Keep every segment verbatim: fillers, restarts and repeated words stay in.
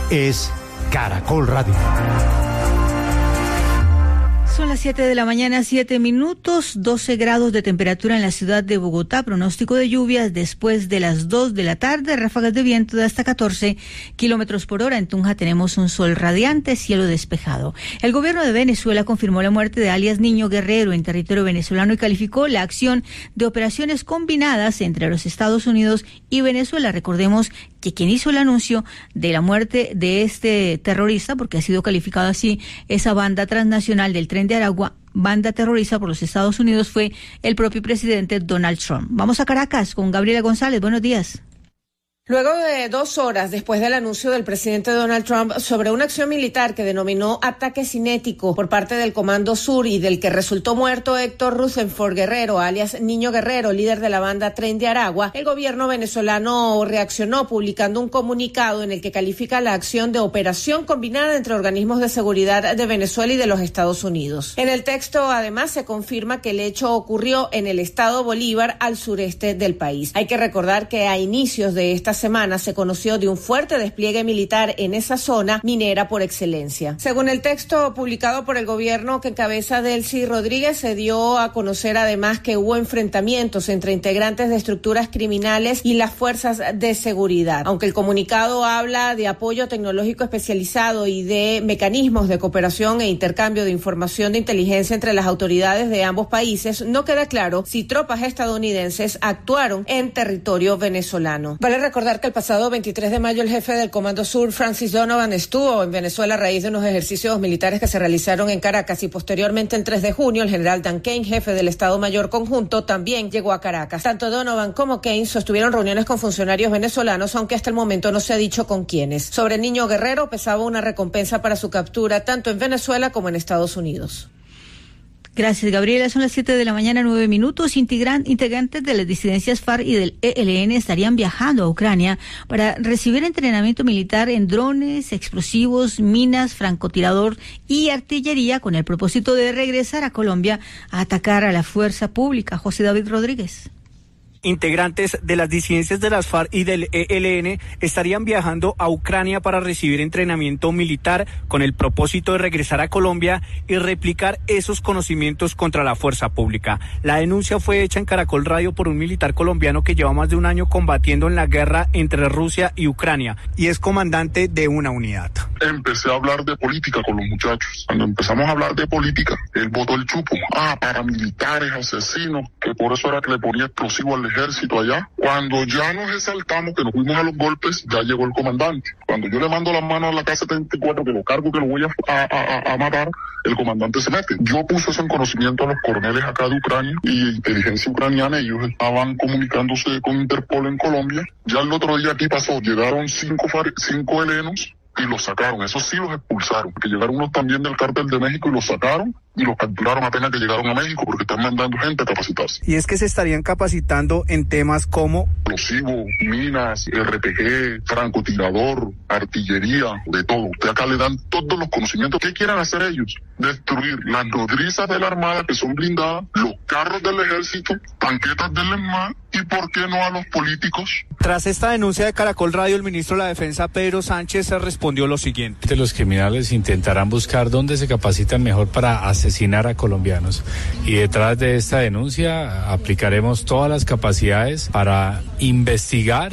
es Caracol Radio. Son las siete de la mañana, siete minutos, doce grados de temperatura en la ciudad de Bogotá, pronóstico de lluvias después de las dos de la tarde, ráfagas de viento de hasta catorce kilómetros por hora. En Tunja tenemos un sol radiante, cielo despejado. El gobierno de Venezuela confirmó la muerte de alias Niño Guerrero en territorio venezolano y calificó la acción de operaciones combinadas entre los Estados Unidos y Venezuela. Recordemos que quien hizo el anuncio de la muerte de este terrorista, porque ha sido calificado así, esa banda transnacional del Tren de Aragua, banda terrorista por los Estados Unidos, fue el propio presidente Donald Trump. Vamos a Caracas con Gabriela González. Buenos días. Luego de dos horas después del anuncio del presidente Donald Trump sobre una acción militar que denominó ataque cinético por parte del Comando Sur y del que resultó muerto Héctor Rutherford Guerrero, alias Niño Guerrero, líder de la banda Tren de Aragua, el gobierno venezolano reaccionó publicando un comunicado en el que califica la acción de operación combinada entre organismos de seguridad de Venezuela y de los Estados Unidos. En el texto, además, se confirma que el hecho ocurrió en el estado Bolívar, al sureste del país. Hay que recordar que a inicios de esta semana se conoció de un fuerte despliegue militar en esa zona minera por excelencia. Según el texto publicado por el gobierno que encabeza Delcy Rodríguez, se dio a conocer además que hubo enfrentamientos entre integrantes de estructuras criminales y las fuerzas de seguridad. Aunque el comunicado habla de apoyo tecnológico especializado y de mecanismos de cooperación e intercambio de información de inteligencia entre las autoridades de ambos países, no queda claro si tropas estadounidenses actuaron en territorio venezolano. Vale recordar que el pasado veintitrés de mayo el jefe del Comando Sur, Francis Donovan, estuvo en Venezuela a raíz de unos ejercicios militares que se realizaron en Caracas, y posteriormente el tres de junio el general Dan Kane, jefe del Estado Mayor Conjunto, también llegó a Caracas. Tanto Donovan como Kane sostuvieron reuniones con funcionarios venezolanos, aunque hasta el momento no se ha dicho con quiénes. Sobre Niño Guerrero pesaba una recompensa para su captura tanto en Venezuela como en Estados Unidos. Gracias, Gabriela. Son las siete de la mañana, nueve minutos. Integran, integrantes de las disidencias FARC y del E L N estarían viajando a Ucrania para recibir entrenamiento militar en drones, explosivos, minas, francotirador y artillería, con el propósito de regresar a Colombia a atacar a la fuerza pública. José David Rodríguez. Integrantes de las disidencias de las FARC y del E L N estarían viajando a Ucrania para recibir entrenamiento militar con el propósito de regresar a Colombia y replicar esos conocimientos contra la fuerza pública. La denuncia fue hecha en Caracol Radio por un militar colombiano que lleva más de un año combatiendo en la guerra entre Rusia y Ucrania y es comandante de una unidad. Empecé a hablar de política con los muchachos. Cuando empezamos a hablar de política, él botó el chupo. Ah, paramilitares, asesinos, que por eso era que le ponía explosivo al ejército allá. Cuando ya nos exaltamos, que nos fuimos a los golpes, ya llegó el comandante. Cuando yo le mando la mano a la K setenta y cuatro, que lo cargo, que lo voy a, a, a, a matar, el comandante se mete. Yo puse eso en conocimiento a los coroneles acá de Ucrania y inteligencia ucraniana. Ellos estaban comunicándose con Interpol en Colombia. Ya el otro día aquí pasó, llegaron cinco, cinco helenos y los sacaron. Esos sí los expulsaron, que llegaron unos también del Cártel de México y los sacaron y los capturaron apenas que llegaron a México, porque están mandando gente a capacitarse. Y es que se estarían capacitando en temas como explosivos, minas, R P G, francotirador, artillería, de todo. Usted acá le dan todos los conocimientos. ¿Qué quieren hacer ellos? Destruir las nodrizas de la Armada, que son blindadas, los carros del ejército, tanquetas del ESMAD, y ¿por qué no a los políticos? Tras esta denuncia de Caracol Radio, el ministro de la Defensa, Pedro Sánchez, respondió lo siguiente. Los criminales intentarán buscar dónde se capacitan mejor para asesinar a colombianos. Y detrás de esta denuncia aplicaremos todas las capacidades para investigar.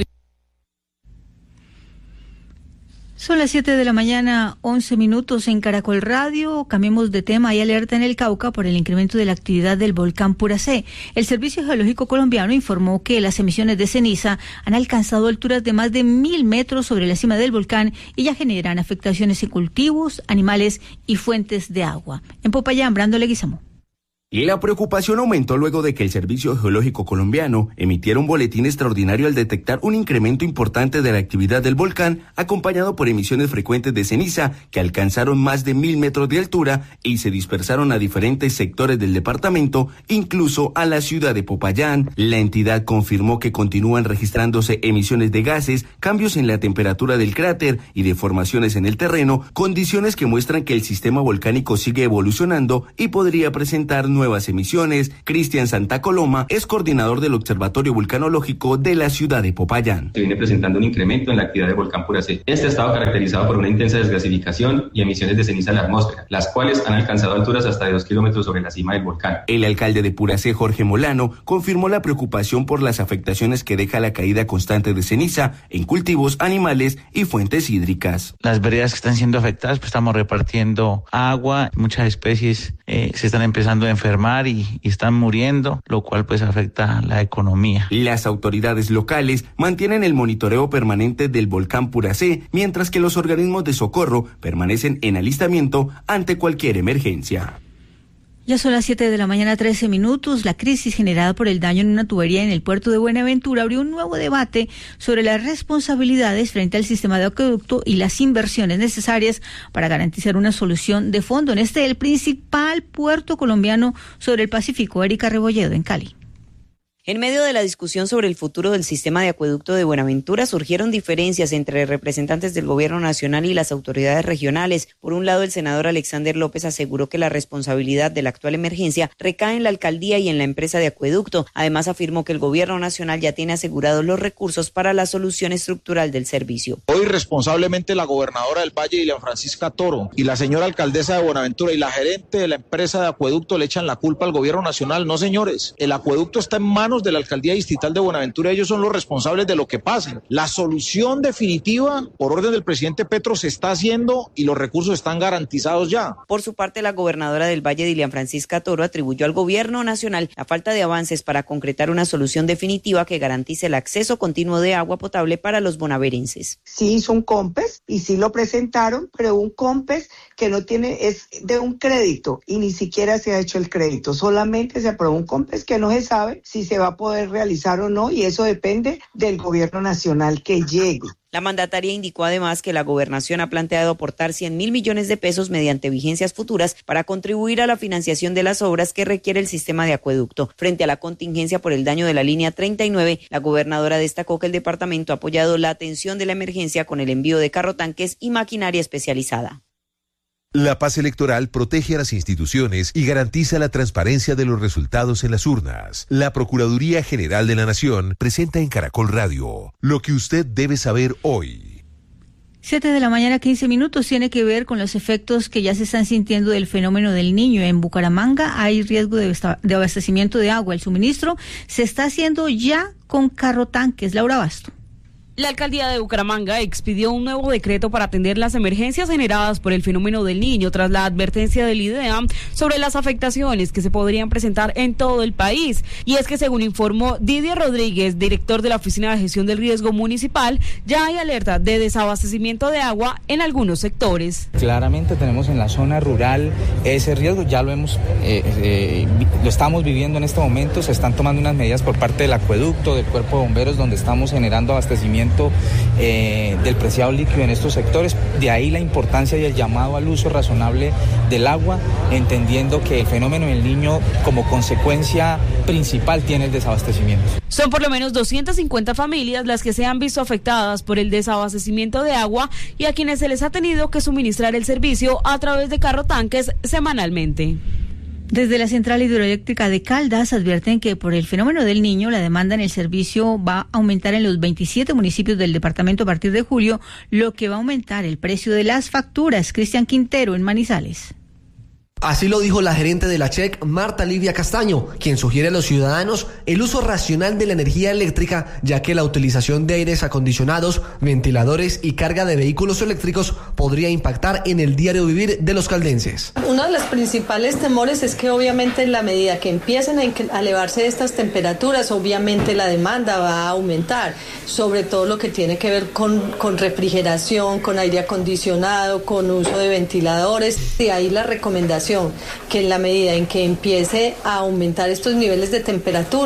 Son las siete de la mañana, once minutos en Caracol Radio. Cambiemos de tema. Hay alerta en el Cauca por el incremento de la actividad del volcán Puracé. El Servicio Geológico Colombiano informó que las emisiones de ceniza han alcanzado alturas de más de mil metros sobre la cima del volcán y ya generan afectaciones en cultivos, animales y fuentes de agua. En Popayán, Brando Leguizamo. La preocupación aumentó luego de que el Servicio Geológico Colombiano emitiera un boletín extraordinario al detectar un incremento importante de la actividad del volcán, acompañado por emisiones frecuentes de ceniza que alcanzaron más de mil metros de altura y se dispersaron a diferentes sectores del departamento, incluso a la ciudad de Popayán. La entidad confirmó que continúan registrándose emisiones de gases, cambios en la temperatura del cráter y deformaciones en el terreno, condiciones que muestran que el sistema volcánico sigue evolucionando y podría presentar nuevas emisiones. Cristian Santa Coloma es coordinador del Observatorio Vulcanológico de la ciudad de Popayán. Se viene presentando un incremento en la actividad del volcán Puracé. Este ha estado caracterizado por una intensa desgasificación y emisiones de ceniza a la atmósfera, las cuales han alcanzado alturas hasta de dos kilómetros sobre la cima del volcán. El alcalde de Puracé, Jorge Molano, confirmó la preocupación por las afectaciones que deja la caída constante de ceniza en cultivos, animales y fuentes hídricas. Las veredas que están siendo afectadas, pues estamos repartiendo agua, muchas especies eh, se están empezando a enfermar y, y están muriendo, lo cual pues afecta la economía. Las autoridades locales mantienen el monitoreo permanente del volcán Puracé, mientras que los organismos de socorro permanecen en alistamiento ante cualquier emergencia. Ya son las siete de la mañana, trece minutos. La crisis generada por el daño en una tubería en el puerto de Buenaventura abrió un nuevo debate sobre las responsabilidades frente al sistema de acueducto y las inversiones necesarias para garantizar una solución de fondo en este, el principal puerto colombiano sobre el Pacífico. Erika Rebolledo, en Cali. En medio de la discusión sobre el futuro del sistema de acueducto de Buenaventura surgieron diferencias entre representantes del gobierno nacional y las autoridades regionales. Por un lado, el senador Alexander López aseguró que la responsabilidad de la actual emergencia recae en la alcaldía y en la empresa de acueducto. Además, afirmó que el gobierno nacional ya tiene asegurados los recursos para la solución estructural del servicio. Hoy responsablemente la gobernadora del Valle, Dilian Francisca Toro, y la señora alcaldesa de Buenaventura y la gerente de la empresa de acueducto le echan la culpa al gobierno nacional. No, señores, el acueducto está en manos de la alcaldía distrital de Buenaventura, ellos son los responsables de lo que pase. La solución definitiva, por orden del presidente Petro, se está haciendo y los recursos están garantizados ya. Por su parte, la gobernadora del Valle, Dilian Francisca Toro, atribuyó al gobierno nacional la falta de avances para concretar una solución definitiva que garantice el acceso continuo de agua potable para los bonaverenses. Sí hizo un COMPES y sí lo presentaron, pero un COMPES que no tiene, es de un crédito y ni siquiera se ha hecho el crédito, solamente se aprobó un COMPES que no se sabe si se va a poder realizar o no, y eso depende del gobierno nacional que llegue. La mandataria indicó además que la gobernación ha planteado aportar cien mil millones de pesos mediante vigencias futuras para contribuir a la financiación de las obras que requiere el sistema de acueducto. Frente a la contingencia por el daño de la línea treinta y nueve, la gobernadora destacó que el departamento ha apoyado la atención de la emergencia con el envío de carrotanques y maquinaria especializada. La paz electoral protege a las instituciones y garantiza la transparencia de los resultados en las urnas. La Procuraduría General de la Nación presenta en Caracol Radio lo que usted debe saber hoy. Siete de la mañana, quince minutos, tiene que ver con los efectos que ya se están sintiendo del fenómeno del Niño. En Bucaramanga hay riesgo de, de abastecimiento de agua. El suministro se está haciendo ya con carrotanques. Laura Basto. La alcaldía de Bucaramanga expidió un nuevo decreto para atender las emergencias generadas por el fenómeno del Niño tras la advertencia del IDEAM sobre las afectaciones que se podrían presentar en todo el país. Y es que, según informó Didier Rodríguez, director de la Oficina de Gestión del Riesgo Municipal, ya hay alerta de desabastecimiento de agua en algunos sectores. Claramente tenemos en la zona rural ese riesgo, ya lo hemos, eh, eh, lo estamos viviendo en este momento. Se están tomando unas medidas por parte del acueducto, del cuerpo de bomberos, donde estamos generando abastecimiento Eh, del preciado líquido en estos sectores. De ahí la importancia y el llamado al uso razonable del agua, entendiendo que el fenómeno del Niño como consecuencia principal tiene el desabastecimiento. Son por lo menos doscientas cincuenta familias las que se han visto afectadas por el desabastecimiento de agua y a quienes se les ha tenido que suministrar el servicio a través de carrotanques semanalmente. Desde la central hidroeléctrica de Caldas advierten que por el fenómeno del Niño la demanda en el servicio va a aumentar en los veintisiete municipios del departamento a partir de julio, lo que va a aumentar el precio de las facturas. Cristian Quintero, en Manizales. Así lo dijo la gerente de la C H E C, Marta Livia Castaño, quien sugiere a los ciudadanos el uso racional de la energía eléctrica, ya que la utilización de aires acondicionados, ventiladores y carga de vehículos eléctricos podría impactar en el diario vivir de los caldenses. Uno de los principales temores es que obviamente en la medida que empiecen a elevarse estas temperaturas, obviamente la demanda va a aumentar, sobre todo lo que tiene que ver con, con refrigeración, con aire acondicionado, con uso de ventiladores. De ahí la recomendación que en la medida en que empiece a aumentar estos niveles de temperatura,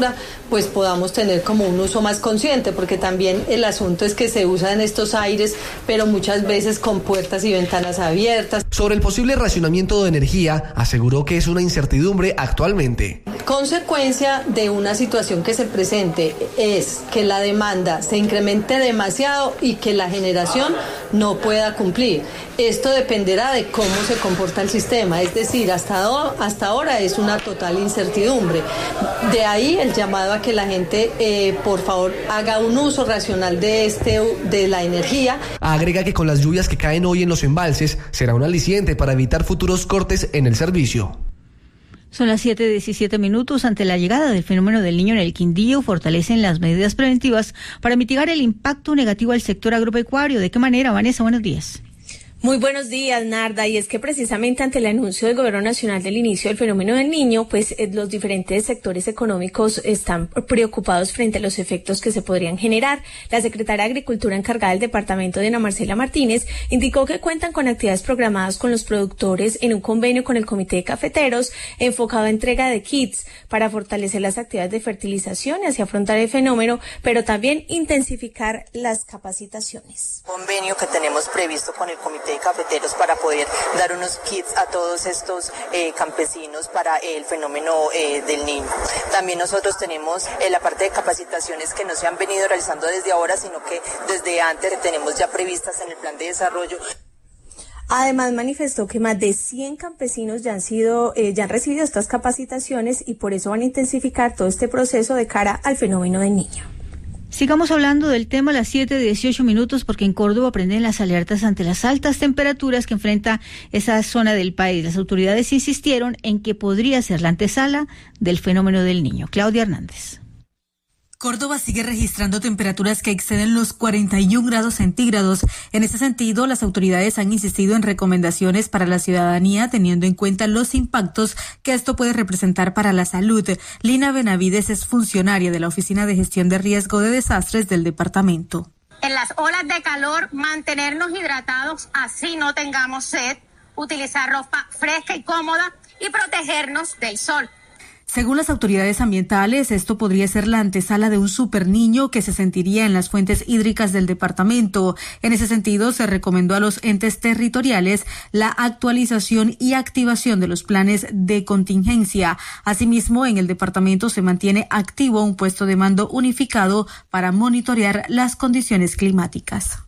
pues podamos tener como un uso más consciente, porque también el asunto es que se usan estos aires, pero muchas veces con puertas y ventanas abiertas. Sobre el posible racionamiento de energía, aseguró que es una incertidumbre actualmente. Consecuencia de una situación que se presente es que la demanda se incremente demasiado y que la generación no pueda cumplir. Esto dependerá de cómo se comporta el sistema, es decir, hasta, do, hasta ahora es una total incertidumbre. De ahí el llamado a que la gente, eh, por favor, haga un uso racional de, este, de la energía. Agrega que con las lluvias que caen hoy en los embalses, será un aliciente para evitar futuros cortes en el servicio. Son las siete diecisiete minutos. Ante la llegada del fenómeno del Niño en el Quindío, fortalecen las medidas preventivas para mitigar el impacto negativo al sector agropecuario. ¿De qué manera, Vanessa? Buenos días. Muy buenos días, Narda, y es que precisamente ante el anuncio del Gobierno Nacional del inicio del fenómeno del Niño, pues eh, los diferentes sectores económicos están preocupados frente a los efectos que se podrían generar. La secretaria de Agricultura encargada del departamento, Diana Marcela Martínez, indicó que cuentan con actividades programadas con los productores en un convenio con el Comité de Cafeteros enfocado a entrega de kits para fortalecer las actividades de fertilización y así afrontar el fenómeno, pero también intensificar las capacitaciones. Convenio que tenemos previsto con el Comité de Cafeteros para poder dar unos kits a todos estos eh, campesinos para el fenómeno eh, del Niño. También nosotros tenemos eh, la parte de capacitaciones que no se han venido realizando desde ahora, sino que desde antes tenemos ya previstas en el plan de desarrollo. Además, manifestó que más de cien campesinos ya han sido, eh, ya han recibido estas capacitaciones y por eso van a intensificar todo este proceso de cara al fenómeno del Niño. Sigamos hablando del tema a las siete dieciocho minutos, porque en Córdoba prenden las alertas ante las altas temperaturas que enfrenta esa zona del país. Las autoridades insistieron en que podría ser la antesala del fenómeno del Niño. Claudia Hernández. Córdoba sigue registrando temperaturas que exceden los cuarenta y un grados centígrados. En ese sentido, las autoridades han insistido en recomendaciones para la ciudadanía, teniendo en cuenta los impactos que esto puede representar para la salud. Lina Benavides es funcionaria de la Oficina de Gestión de Riesgo de Desastres del departamento. En las olas de calor, mantenernos hidratados, así no tengamos sed, utilizar ropa fresca y cómoda y protegernos del sol. Según las autoridades ambientales, esto podría ser la antesala de un super niño que se sentiría en las fuentes hídricas del departamento. En ese sentido, se recomendó a los entes territoriales la actualización y activación de los planes de contingencia. Asimismo, en el departamento se mantiene activo un puesto de mando unificado para monitorear las condiciones climáticas.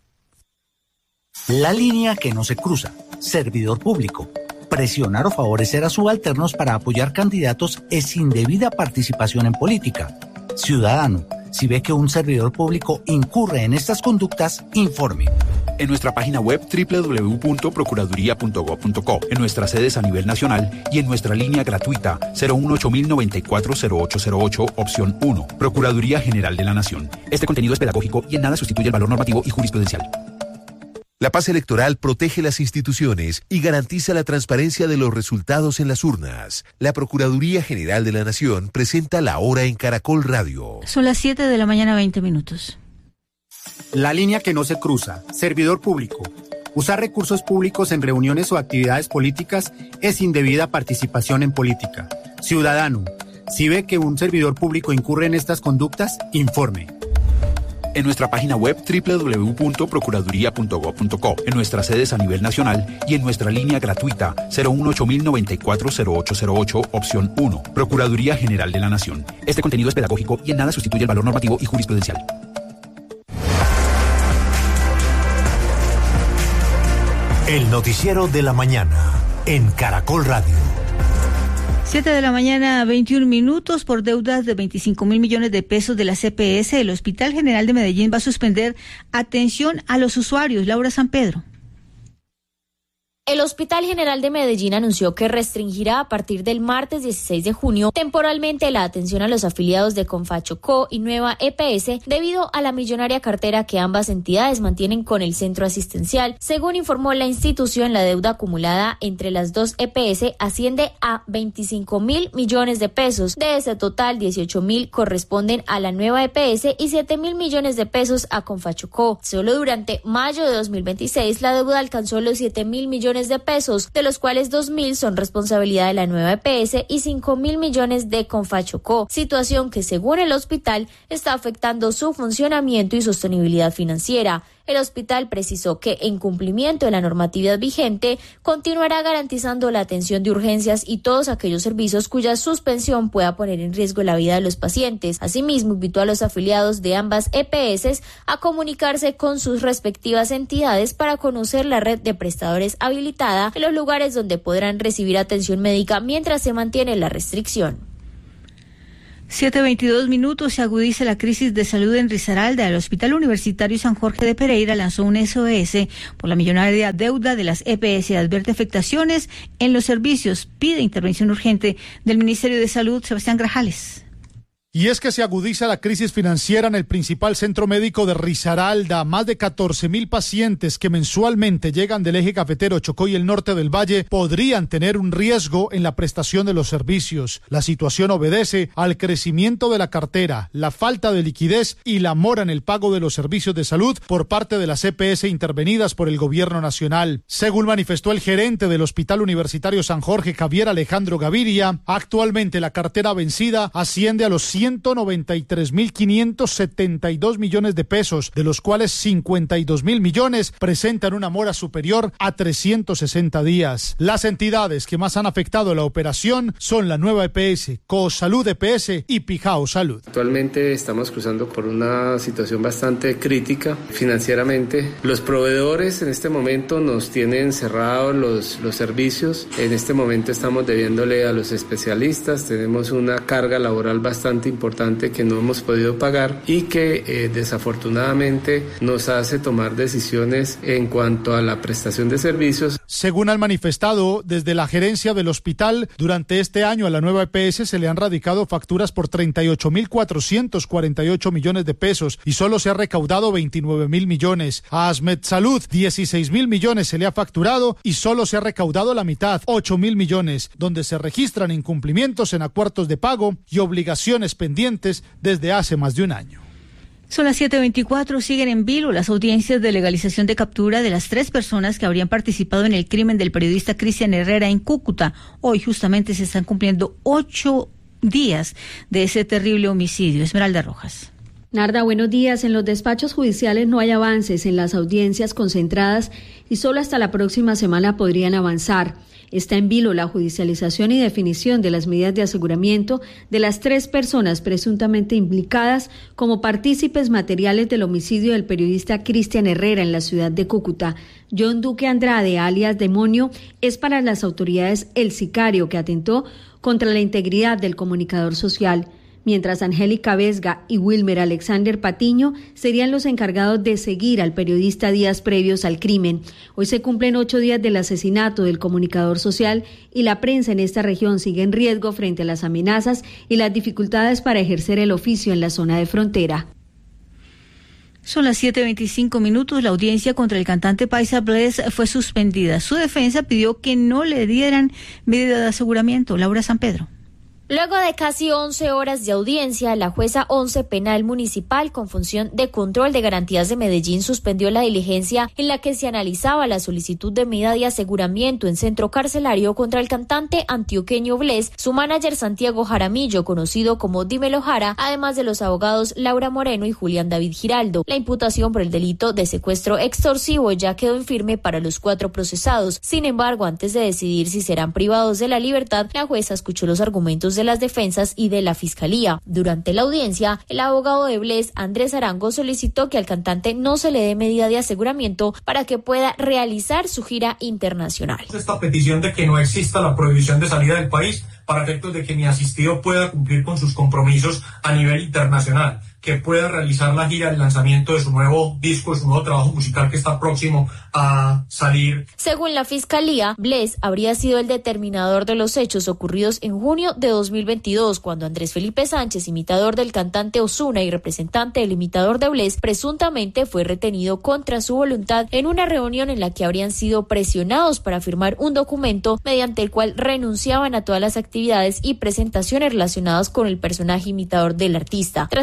La línea que no se cruza. Servidor público. Presionar o favorecer a subalternos para apoyar candidatos es indebida participación en política. Ciudadano, si ve que un servidor público incurre en estas conductas, informe. En nuestra página web doble u doble u doble u punto procuraduría punto gob punto co, en nuestras sedes a nivel nacional y en nuestra línea gratuita cero uno ocho mil noventa y cuatro cero ocho cero ocho, opción uno. Procuraduría General de la Nación. Este contenido es pedagógico y en nada sustituye el valor normativo y jurisprudencial. La paz electoral protege las instituciones y garantiza la transparencia de los resultados en las urnas. La Procuraduría General de la Nación presenta La Hora en Caracol Radio. Son las siete de la mañana, veinte minutos. La línea que no se cruza. Servidor público. Usar recursos públicos en reuniones o actividades políticas es indebida participación en política. Ciudadano, si ve que un servidor público incurre en estas conductas, informe. En nuestra página web doble u doble u doble u punto procuraduría punto gob punto co, en nuestras sedes a nivel nacional y en nuestra línea gratuita cero uno ocho mil noventa y cuatro cero ocho cero ocho, opción uno. Procuraduría General de la Nación. Este contenido es pedagógico y en nada sustituye el valor normativo y jurisprudencial. El noticiero de la mañana en Caracol Radio. siete de la mañana, veintiún minutos. Por deudas de veinticinco mil millones de pesos de la C P S, el Hospital General de Medellín va a suspender atención a los usuarios. Laura San Pedro. El Hospital General de Medellín anunció que restringirá a partir del martes dieciséis de junio temporalmente la atención a los afiliados de Confachocó y Nueva E P S debido a la millonaria cartera que ambas entidades mantienen con el centro asistencial. Según informó la institución, la deuda acumulada entre las dos E P S asciende a veinticinco mil millones de pesos. De ese total, dieciocho mil corresponden a la Nueva E P S y siete mil millones de pesos a Confachocó. Solo durante mayo de dos mil veintiséis la deuda alcanzó los siete mil millones millones de pesos, de los cuales dos mil son responsabilidad de la nueva E P S y cinco mil millones de Confachocó, situación que según el hospital está afectando su funcionamiento y sostenibilidad financiera. El hospital precisó que, en cumplimiento de la normatividad vigente, continuará garantizando la atención de urgencias y todos aquellos servicios cuya suspensión pueda poner en riesgo la vida de los pacientes. Asimismo, invitó a los afiliados de ambas E P S a comunicarse con sus respectivas entidades para conocer la red de prestadores habilitada en los lugares donde podrán recibir atención médica mientras se mantiene la restricción. siete veintidós minutos, se agudiza la crisis de salud en Risaralda. El Hospital Universitario San Jorge de Pereira lanzó un S O S por la millonaria deuda de las E P S. Advierte afectaciones en los servicios. Pide intervención urgente del Ministerio de Salud. Sebastián Grajales. Y es que se agudiza la crisis financiera en el principal centro médico de Risaralda. Más de catorce mil pacientes que mensualmente llegan del eje cafetero, Chocó y el norte del valle podrían tener un riesgo en la prestación de los servicios. La situación obedece al crecimiento de la cartera, la falta de liquidez y la mora en el pago de los servicios de salud por parte de las E P S intervenidas por el gobierno nacional. Según manifestó el gerente del Hospital Universitario San Jorge, Javier Alejandro Gaviria, actualmente la cartera vencida asciende a los ciento noventa y tres mil quinientos setenta y dos millones de pesos, de los cuales cincuenta y dos mil millones presentan una mora superior a trescientos sesenta días. Las entidades que más han afectado la operación son la nueva E P S, Cosalud E P S y Pijao Salud. Actualmente estamos cruzando por una situación bastante crítica financieramente. Los proveedores en este momento nos tienen cerrados los, los servicios. En este momento estamos debiéndole a los especialistas. Tenemos una carga laboral bastante importante que no hemos podido pagar y que eh, desafortunadamente nos hace tomar decisiones en cuanto a la prestación de servicios. Según han manifestado desde la gerencia del hospital, durante este año a la nueva E P S se le han radicado facturas por treinta y ocho mil cuatrocientos cuarenta y ocho millones de pesos y solo se ha recaudado veintinueve mil millones. A Asmed Salud, dieciséis mil millones se le ha facturado y solo se ha recaudado la mitad, ocho mil millones, donde se registran incumplimientos en acuerdos de pago y obligaciones pendientes desde hace más de un año. Son las siete veinticuatro, siguen en vilo las audiencias de legalización de captura de las tres personas que habrían participado en el crimen del periodista Cristian Herrera en Cúcuta. Hoy justamente se están cumpliendo ocho días de ese terrible homicidio. Esmeralda Rojas. Narda, buenos días. En los despachos judiciales no hay avances en las audiencias concentradas y solo hasta la próxima semana podrían avanzar. Está en vilo la judicialización y definición de las medidas de aseguramiento de las tres personas presuntamente implicadas como partícipes materiales del homicidio del periodista Cristian Herrera en la ciudad de Cúcuta. John Duque Andrade, alias Demonio, es para las autoridades el sicario que atentó contra la integridad del comunicador social, mientras Angélica Vesga y Wilmer Alexander Patiño serían los encargados de seguir al periodista días previos al crimen. Hoy se cumplen ocho días del asesinato del comunicador social y la prensa en esta región sigue en riesgo frente a las amenazas y las dificultades para ejercer el oficio en la zona de frontera. Son las siete veinticinco minutos. La audiencia contra el cantante paisa Bless fue suspendida. Su defensa pidió que no le dieran medida de aseguramiento. Laura San Pedro. Luego de casi once horas de audiencia, la jueza once penal municipal con función de control de garantías de Medellín suspendió la diligencia en la que se analizaba la solicitud de medida de aseguramiento en centro carcelario contra el cantante antioqueño Bless, su manager Santiago Jaramillo, conocido como Dímelo Jara, además de los abogados Laura Moreno y Julián David Giraldo. La imputación por el delito de secuestro extorsivo ya quedó en firme para los cuatro procesados. Sin embargo, antes de decidir si serán privados de la libertad, la jueza escuchó los argumentos de las defensas y de la fiscalía. Durante la audiencia, el abogado de Bless, Andrés Arango, solicitó que al cantante no se le dé medida de aseguramiento para que pueda realizar su gira internacional. Esta petición de que no exista la prohibición de salida del país para efectos de que mi asistido pueda cumplir con sus compromisos a nivel internacional, que pueda realizar la gira del lanzamiento de su nuevo disco, de su nuevo trabajo musical que está próximo a salir. Según la fiscalía, Bless habría sido el determinador de los hechos ocurridos en junio de dos mil veintidós, cuando Andrés Felipe Sánchez, imitador del cantante Ozuna y representante del imitador de Bless, presuntamente fue retenido contra su voluntad en una reunión en la que habrían sido presionados para firmar un documento mediante el cual renunciaban a todas las actividades y presentaciones relacionadas con el personaje imitador del artista. Tras escuchar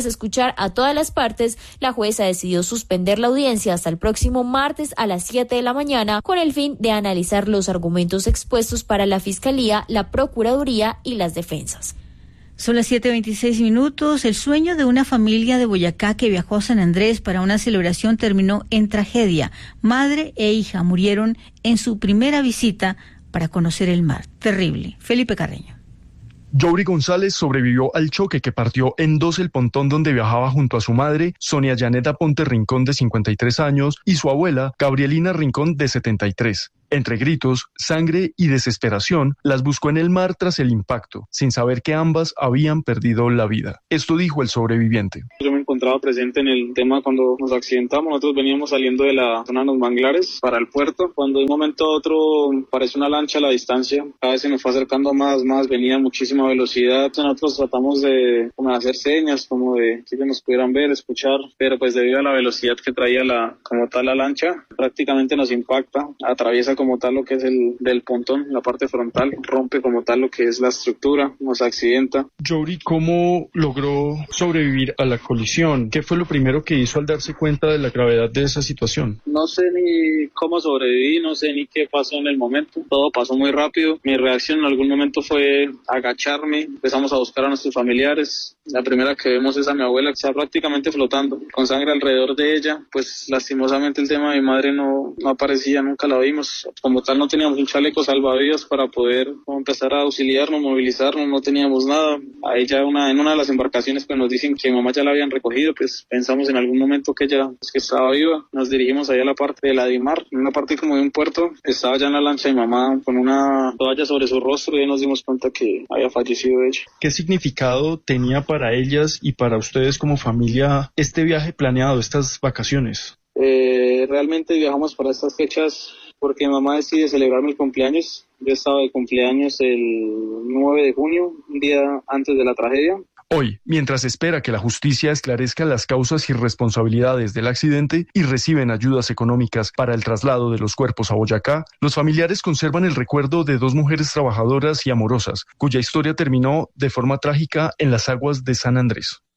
escuchar a todas las partes, la jueza decidió suspender la audiencia hasta el próximo martes a las siete de la mañana con el fin de analizar los argumentos expuestos para la Fiscalía, la Procuraduría y las defensas. Son las siete veintiséis minutos. El sueño de una familia de Boyacá que viajó a San Andrés para una celebración terminó en tragedia. Madre e hija murieron en su primera visita para conocer el mar. Terrible. Felipe Carreño. Youri González sobrevivió al choque que partió en dos el pontón donde viajaba junto a su madre, Sonia Yaneta Ponte Rincón, de cincuenta y tres años, y su abuela, Gabrielina Rincón, de setenta y tres. Entre gritos, sangre y desesperación, las buscó en el mar tras el impacto, sin saber que ambas habían perdido la vida. Esto dijo el sobreviviente. Yo me encontraba presente en el tema cuando nos accidentamos. Nosotros veníamos saliendo de la zona de los manglares para el puerto. Cuando de un momento a otro parece una lancha a la distancia, cada vez se nos fue acercando más, más, venía a muchísima velocidad. Nosotros tratamos de como de hacer señas, como de que ellos nos pudieran ver, escuchar, pero pues debido a la velocidad que traía la como tal la lancha, prácticamente nos impacta, atraviesa como tal lo que es el del pontón, la parte frontal, rompe como tal lo que es la estructura, nos accidenta. Youri, ¿cómo logró sobrevivir a la colisión? ¿Qué fue lo primero que hizo al darse cuenta de la gravedad de esa situación? No sé ni cómo sobreviví, no sé ni qué pasó en el momento, todo pasó muy rápido. Mi reacción en algún momento fue agacharme, empezamos a buscar a nuestros familiares. La primera que vemos es a mi abuela, que está prácticamente flotando, con sangre alrededor de ella. Pues lastimosamente el tema de mi madre no, no aparecía, nunca la vimos. Como tal no teníamos un chaleco salvavidas para poder empezar a auxiliarnos, movilizarnos, no teníamos nada. A ella una, en una de las embarcaciones pues nos dicen que mamá ya la habían recogido, pues pensamos en algún momento que ella pues, que estaba viva. Nos dirigimos allá a la parte de la Dimar, en una parte como de un puerto. Estaba ya en la lancha y mamá con una toalla sobre su rostro y ahí nos dimos cuenta que había fallecido ella. ¿Qué significado tenía para ellas y para ustedes como familia este viaje planeado, estas vacaciones? Eh, realmente viajamos para estas fechas porque mi mamá decide celebrar mi cumpleaños. Yo estaba de cumpleaños el nueve de junio, un día antes de la tragedia. Hoy, mientras espera que la justicia esclarezca las causas y responsabilidades del accidente y reciben ayudas económicas para el traslado de los cuerpos a Boyacá, los familiares conservan el recuerdo de dos mujeres trabajadoras y amorosas, cuya historia terminó de forma trágica en las aguas de San Andrés.